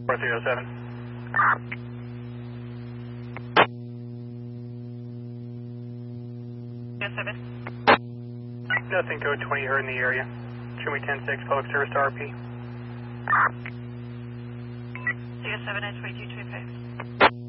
4307. Yes, 7. Nothing, code 20, her in the area. Show me 10-6, public service to RP. CS 7 at 2225.